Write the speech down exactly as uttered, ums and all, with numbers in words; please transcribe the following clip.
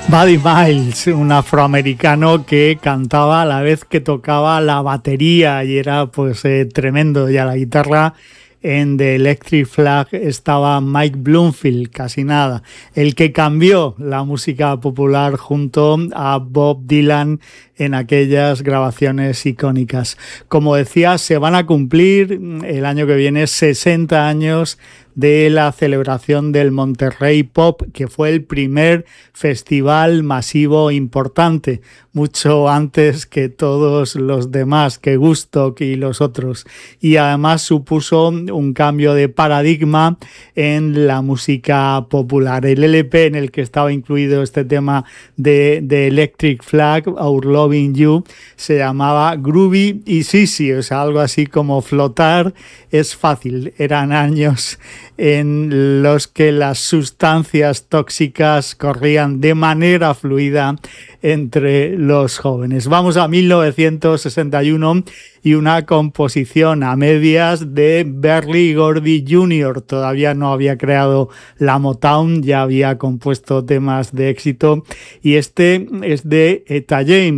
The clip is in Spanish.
Buddy Miles, un afroamericano que cantaba a la vez que tocaba la batería y era pues eh, tremendo, y a la guitarra en The Electric Flag estaba Mike Bloomfield, casi nada, el que cambió la música popular junto a Bob Dylan en aquellas grabaciones icónicas. Como decía, se van a cumplir el año que viene sesenta años de la celebración del Monterrey Pop, que fue el primer festival masivo importante, mucho antes que todos los demás, que Woodstock y los otros, y además supuso un cambio de paradigma en la música popular. El L P en el que estaba incluido este tema de, de Electric Flag, Our Loving You, se llamaba Groovy y Sissy, o sea, algo así como flotar es fácil. Eran años en los que las sustancias tóxicas corrían de manera fluida entre los jóvenes. Vamos a mil novecientos sesenta y uno y una composición a medias de Berry Gordy junior Todavía no había creado la Motown, ya había compuesto temas de éxito, y este es de Etta James.